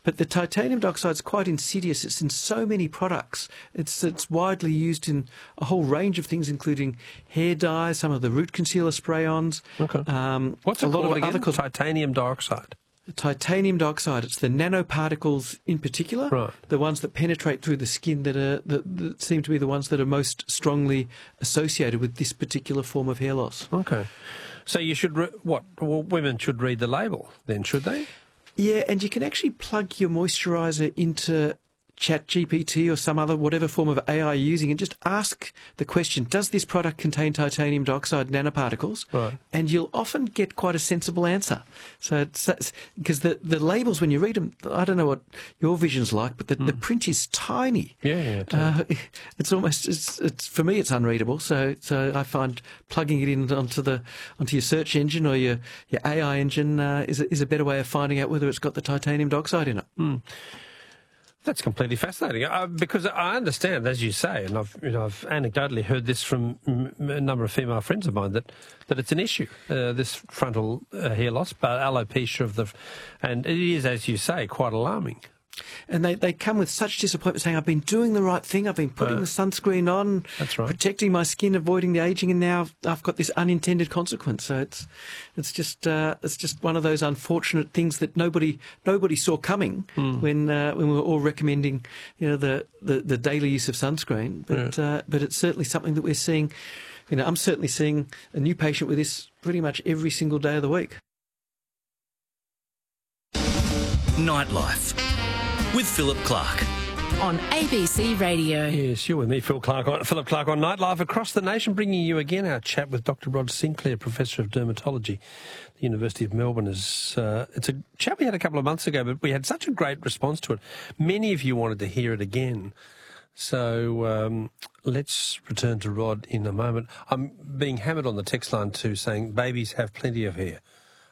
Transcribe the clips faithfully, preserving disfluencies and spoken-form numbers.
but the titanium dioxide is quite insidious. It's in so many products. It's it's widely used in a whole range of things, including hair dye, some of the root concealer spray-ons. Okay. Um, What's it a lot called of again? other Titanium dioxide. Titanium dioxide. It's the nanoparticles in particular, Right. the ones that penetrate through the skin that are that, that seem to be the ones that are most strongly associated with this particular form of hair loss. Okay. So you should, re- what, well, women should read the label then, should they? Yeah, and you can actually plug your moisturiser into ChatGPT or some other, whatever form of A I you're using, and just ask the question, does this product contain titanium dioxide nanoparticles? Right. And you'll often get quite a sensible answer. So it's because the, the labels, when you read them, I don't know what your vision's like, but the, mm. the print is tiny. Yeah, yeah. Uh, it's almost, it's, it's for me, it's unreadable. So so I find plugging it in onto the onto your search engine or your, your A I engine uh, is, a, is a better way of finding out whether it's got the titanium dioxide in it. Mm. That's completely fascinating, uh, because I understand, as you say, and I've you know I've anecdotally heard this from m- a number of female friends of mine that, that it's an issue. Uh, this frontal uh, hair loss, but alopecia of the, and it is, as you say, quite alarming. And they, they come with such disappointment, saying, I've been doing the right thing, I've been putting uh, the sunscreen on, that's right, protecting my skin, avoiding the ageing, and now I've got this unintended consequence. So it's it's just uh, it's just one of those unfortunate things that nobody nobody saw coming mm. when uh, when we were all recommending, you know, the, the, the daily use of sunscreen. But yeah. uh, but it's certainly something that we're seeing. You know, I'm certainly seeing a new patient with this pretty much every single day of the week. Nightlife with Philip Clark. On A B C Radio. Yes, you're with me, Phil Clark, on, Philip Clark on Nightlife across the nation, bringing you again our chat with Doctor Rod Sinclair, Professor of Dermatology, the University of Melbourne. Is uh, It's a chat we had a couple of months ago, but we had such a great response to it. Many of you wanted to hear it again. So um, let's return to Rod in a moment. I'm being hammered on the text line too, saying babies have plenty of hair.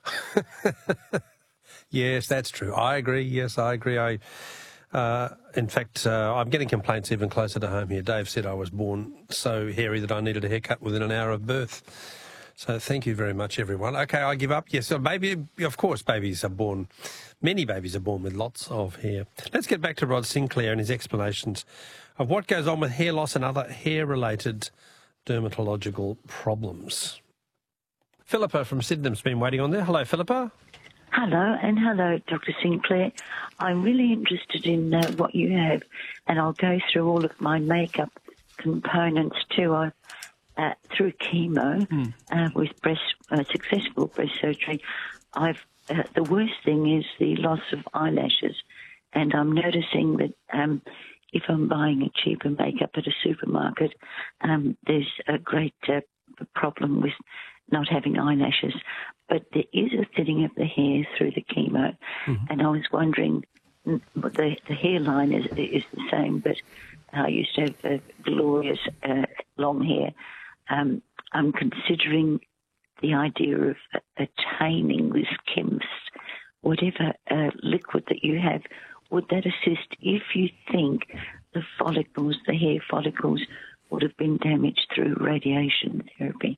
Yes, that's true. I agree. Yes, I agree. I, uh, in fact, uh, I'm getting complaints even closer to home here. Dave said I was born so hairy that I needed a haircut within an hour of birth. So thank you very much, everyone. Okay, I give up. Yes, so baby, of course, babies are born, many babies are born with lots of hair. Let's get back to Rod Sinclair and his explanations of what goes on with hair loss and other hair-related dermatological problems. Philippa from Sydenham's been waiting on there. Hello, Philippa. Hello, and hello, Doctor Sinclair. I'm really interested in uh, what you have, and I'll go through all of my makeup components too. I, uh, through chemo, mm. uh, with breast uh, successful breast surgery, I've uh, the worst thing is the loss of eyelashes, and I'm noticing that um, if I'm buying a cheaper makeup at a supermarket, um, there's a great uh, problem with not having eyelashes, but there is a thinning of the hair through the chemo, mm-hmm. and I was wondering, the the hairline is is the same, but I used to have a glorious uh, long hair. Um, I'm considering the idea of attaining this chemist, whatever uh, liquid that you have. Would that assist if you think the follicles, the hair follicles, would have been damaged through radiation therapy?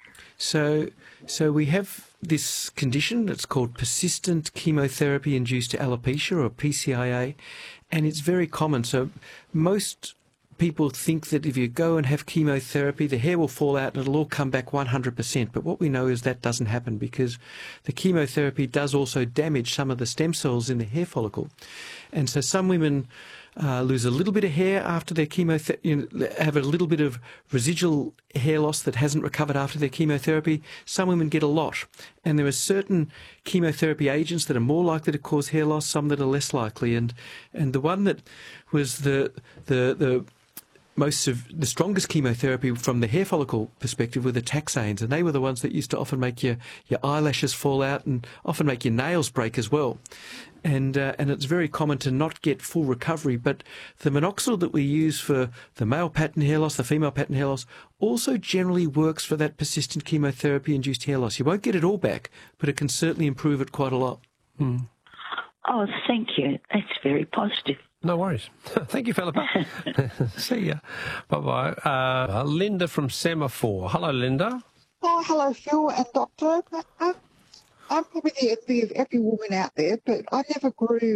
So, so we have this condition that's called persistent chemotherapy-induced alopecia, or P C I A, and it's very common. So most people think that if you go and have chemotherapy, the hair will fall out and it'll all come back one hundred percent. But what we know is that doesn't happen, because the chemotherapy does also damage some of the stem cells in the hair follicle. And so some women Uh, lose a little bit of hair after their chemotherapy, you know, have a little bit of residual hair loss that hasn't recovered after their chemotherapy. Some women get a lot. And there are certain chemotherapy agents that are more likely to cause hair loss, some that are less likely. And and the one that was the the the most of the strongest chemotherapy from the hair follicle perspective were the taxanes, and they were the ones that used to often make your, your eyelashes fall out and often make your nails break as well. And uh, and it's very common to not get full recovery. But the minoxidil that we use for the male pattern hair loss, the female pattern hair loss, also generally works for that persistent chemotherapy-induced hair loss. You won't get it all back, but it can certainly improve it quite a lot. Mm. Oh, thank you. That's very positive. No worries. Thank you, Philippa. See ya. Bye-bye. Uh, Linda from Semaphore. Hello, Linda. Oh, hello, Phil and Doctor. I'm, I'm probably the envy of every woman out there, but I never grew